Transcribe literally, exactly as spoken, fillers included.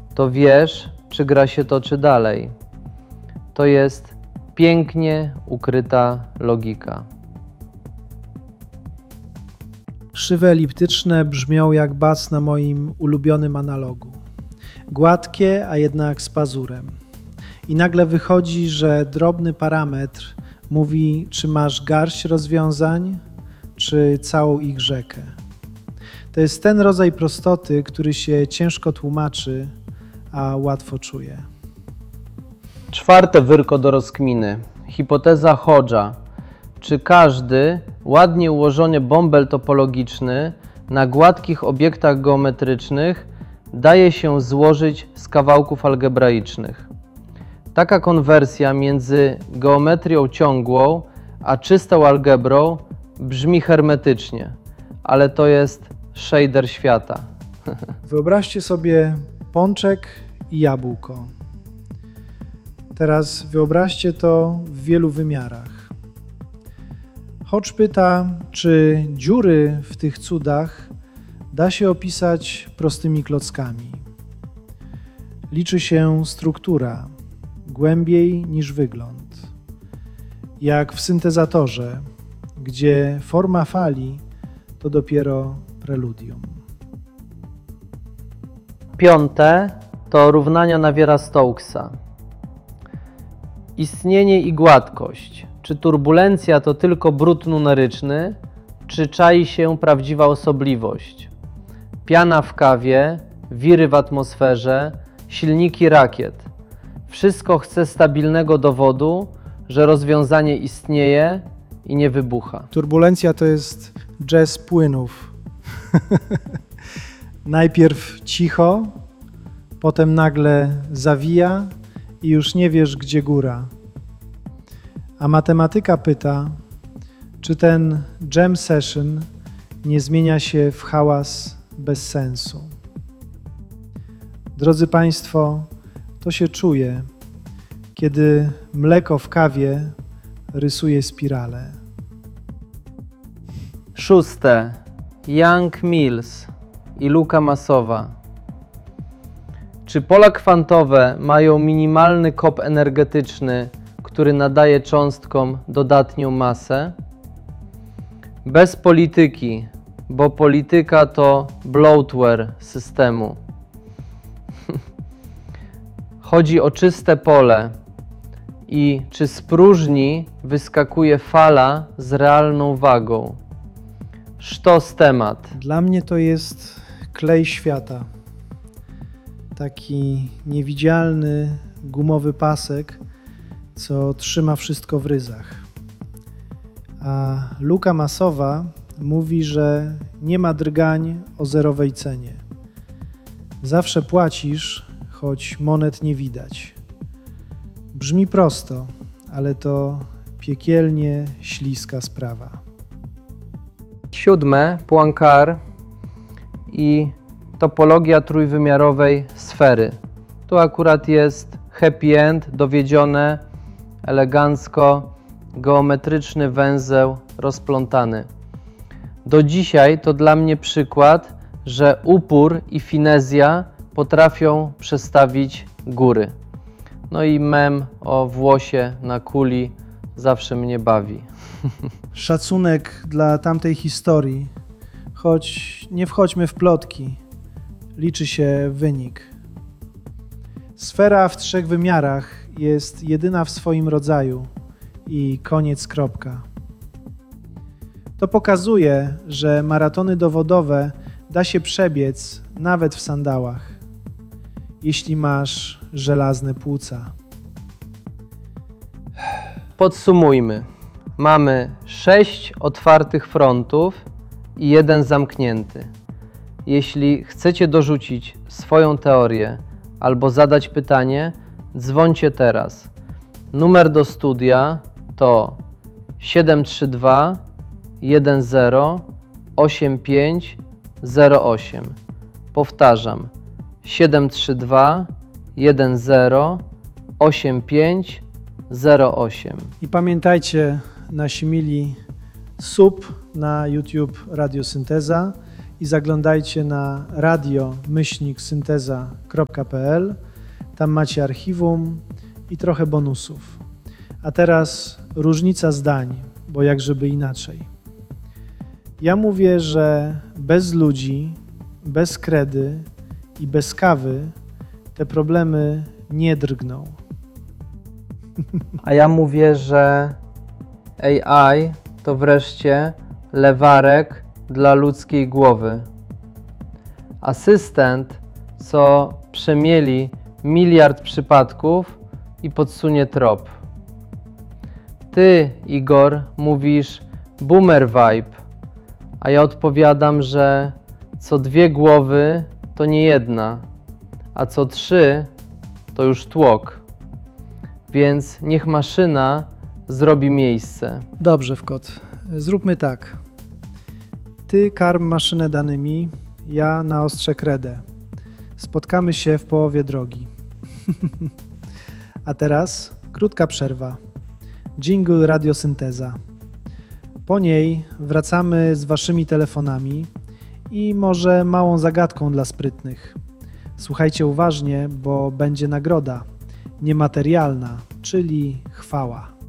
to wiesz, czy gra się toczy dalej. To jest pięknie ukryta logika. Krzywe eliptyczne brzmią jak bas na moim ulubionym analogu. Gładkie, a jednak z pazurem. I nagle wychodzi, że drobny parametr mówi, czy masz garść rozwiązań, czy całą ich rzekę. To jest ten rodzaj prostoty, który się ciężko tłumaczy, a łatwo czuje. Czwarte wyrko do rozkminy. Hipoteza Hodge'a. Czy każdy ładnie ułożony bąbel topologiczny na gładkich obiektach geometrycznych daje się złożyć z kawałków algebraicznych? Taka konwersja między geometrią ciągłą a czystą algebrą brzmi hermetycznie, ale to jest shader świata. Wyobraźcie sobie pączek i jabłko. Teraz wyobraźcie to w wielu wymiarach. Hodge pyta, czy dziury w tych cudach da się opisać prostymi klockami. Liczy się struktura, głębiej niż wygląd. Jak w syntezatorze, gdzie forma fali to dopiero preludium. Piąte to równania Naviera-Stokesa. Istnienie i gładkość. Czy turbulencja to tylko brud numeryczny, czy czai się prawdziwa osobliwość? Piana w kawie, wiry w atmosferze, silniki rakiet. Wszystko chce stabilnego dowodu, że rozwiązanie istnieje i nie wybucha. Turbulencja to jest jazz płynów. Najpierw cicho, potem nagle zawija i już nie wiesz, gdzie góra. A matematyka pyta, czy ten jam session nie zmienia się w hałas bez sensu. Drodzy Państwo, to się czuje, kiedy mleko w kawie rysuje spirale. Szóste. Young Mills i luka masowa. Czy pola kwantowe mają minimalny kop energetyczny, który nadaje cząstkom dodatnią masę? Bez polityki, bo polityka to bloatware systemu. Chodzi o czyste pole i czy z próżni wyskakuje fala z realną wagą. Sztos temat. Dla mnie to jest klej świata. Taki niewidzialny, gumowy pasek, co trzyma wszystko w ryzach. A luka masowa mówi, że nie ma drgań o zerowej cenie. Zawsze płacisz, choć monet nie widać. Brzmi prosto, ale to piekielnie śliska sprawa. Siódme, Poincare i topologia trójwymiarowej sfery. Tu akurat jest happy end, dowiedzione, elegancko, geometryczny węzeł rozplątany. Do dzisiaj to dla mnie przykład, że upór i finezja potrafią przestawić góry. No i mem o włosie na kuli zawsze mnie bawi. Szacunek dla tamtej historii, choć nie wchodźmy w plotki, liczy się wynik. Sfera w trzech wymiarach jest jedyna w swoim rodzaju i koniec, kropka. To pokazuje, że maratony dowodowe da się przebiec nawet w sandałach, jeśli masz żelazne płuca. Podsumujmy. Mamy sześć otwartych frontów i jeden zamknięty. Jeśli chcecie dorzucić swoją teorię albo zadać pytanie, dzwońcie teraz. Numer do studia to siedem trzy dwa jeden zero osiem pięć zero osiem. Powtarzam, siedem trzy dwa jeden zero osiem pięć zero osiem. I pamiętajcie, nasi mili, sub na YouTube Radio Synteza i zaglądajcie na radio myślnik synteza kropka p l. Tam macie archiwum i trochę bonusów. A teraz różnica zdań, bo jak żeby inaczej. Ja mówię, że bez ludzi, bez kredy i bez kawy te problemy nie drgną. A ja mówię, że A I to wreszcie lewarek dla ludzkiej głowy. Asystent, co przemieli miliard przypadków i podsunie trop. Ty, Igor, mówisz boomer vibe, a ja odpowiadam, że co dwie głowy to nie jedna, a co trzy to już tłok. Więc niech maszyna zrobi miejsce. Dobrze, Wkot. Zróbmy tak. Ty karm maszynę danymi, ja naostrzę kredę. Spotkamy się w połowie drogi. A teraz krótka przerwa. Jingle Radiosynteza. Po niej wracamy z waszymi telefonami i może małą zagadką dla sprytnych. Słuchajcie uważnie, bo będzie nagroda niematerialna, czyli chwała.